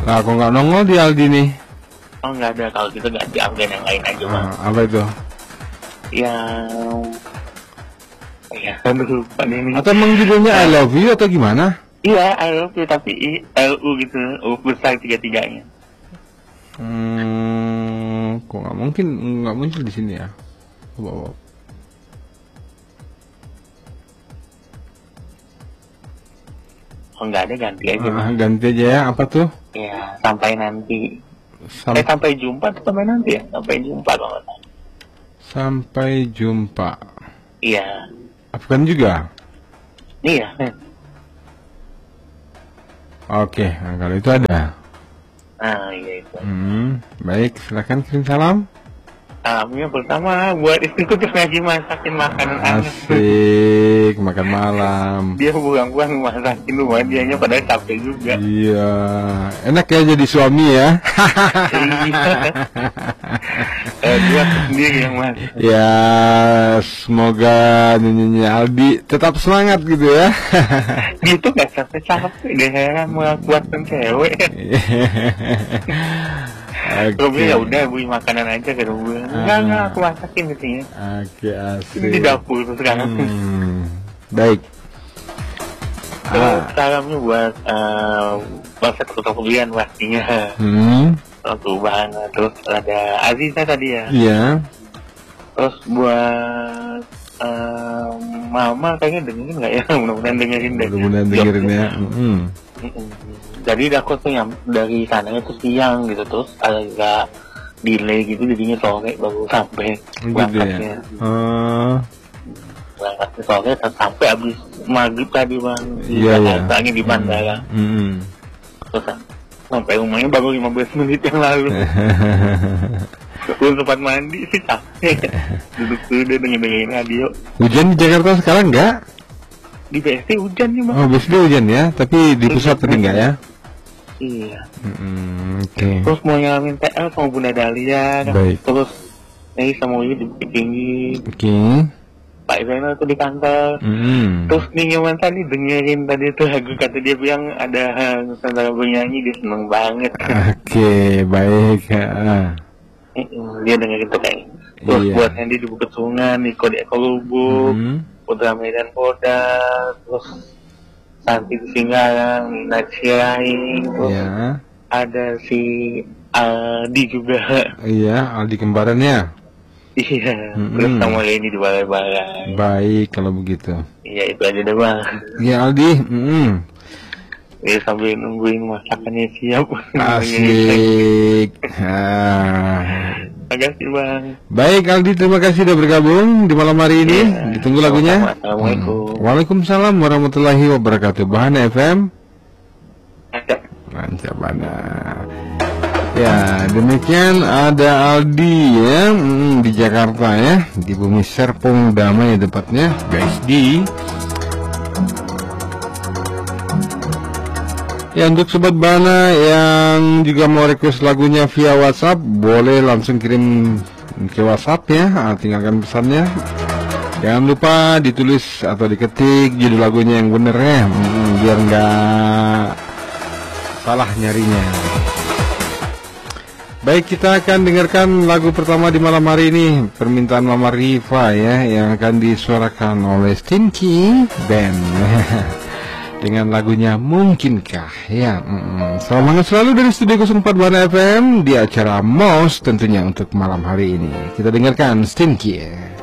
Nah, kok nggak nongol di Aldi nih? Oh nggak ada, kalau gitu ganti update yang lain aja bang. Apa itu? Ya aduh lupa ini. Atau emang judulnya I Love You atau gimana? Iya, I love you tapi LU gitu, U besar tiga-tiganya. Kok nggak muncul di sini ya? Coba. Oh nggak ada, ganti aja. Ganti aja ya, apa tuh? Ya, sampai nanti. Sampai jumpa atau sampai nanti ya? Sampai jumpa kalau nggak salah. Sampai jumpa. Iya. Afgan juga? Iya. Oke, nah kalau itu ada. Iya itu. Baik, silakan kirim salam. Salamnya pertama buat istriku tuh lagi masakin makanan anget. Asik, makan malam. Dia buang-buang masakin rumah dianya, padahal capek juga. Iya, enak ya jadi suami ya. Dia sendiri yang mas. Ya, semoga nyanyinya Aldi tetap semangat gitu ya. Dia tuh gak capek-capek deh, heran menguatkan cewek. Robi ya udah beli makanan aja ke Robi. Enggak, aku masakin gitu ya. Oke, asik. Di dapur tuh sekarang. Baik. Salamnya buat bangsa kemudian pastinya. Perubahan, terus ada Aziza tadi ya. Iya. Terus buat Mama kayaknya dengerin nggak ya? Mudah-mudahan dengerin deh. Mudah-mudahan dengerin ya. Jadi aku tuh yang dari sananya tuh siang gitu, terus agak delay gitu, jadinya sore baru sampai berangkatnya. Berangkatnya sore sampai habis maghrib tadi bang. Iya. Lagi di bandara. Terus sampai rumahnya baru 15 menit yang lalu. Belum sempat mandi sih, capek. Duduk dulu dengerin radio. Hujan di Jakarta sekarang enggak? Di BSD hujan nih bang. Oh, BSD hujan ya, tapi di pusat tadi enggak ya? Iya. Oke. Terus mau nyalamin TL sama Bunda Dahlia. Baik. Terus nih sama Wiwi di Bukit Tinggi. Oke. Pak Zainal tuh di kantor. Terus nih Nyoman tadi dengerin tadi tuh lagu, kata dia bilang ada Nusantara bernyanyi, dia seneng banget. Oke, baik. Dia dengerin tuh kayak. Terus buat Hendy di Bukit Sungan, Niko di Eko Lubuk, Putra Medan Polda, terus Santi di Singgarang, Nina Cirai, terus ada si Aldi juga. Iya, Aldi kembarannya. Iya, terus sama ini di balai-balai. Baik kalau begitu. Iya, itu aja deh bang. Iya Aldi. Ya sambil nungguin masakannya siap. Asik. Makasih bang. Baik Aldi, terima kasih sudah bergabung di malam hari ini. Ditunggu lagunya. Assalamualaikum. Waalaikumsalam warahmatullahi wabarakatuh. Bahana FM. Mantap. Ya, demikian ada Aldi ya, di Jakarta ya, di Bumi Serpong Damai tepatnya, BSD. Ya, untuk sobat Bana yang juga mau request lagunya via WhatsApp, boleh langsung kirim ke WhatsApp ya, tinggalkan pesannya. Jangan lupa ditulis atau diketik judul lagunya yang bener ya, biar nggak salah nyarinya. Baik, kita akan dengarkan lagu pertama di malam hari ini, permintaan Mama Riva ya, yang akan disuarakan oleh Stinky Band dengan lagunya Mungkinkah ya. Selamat selalu dari Studio 04 Bahana FM di acara MOS tentunya untuk malam hari ini. Kita dengarkan Stinky.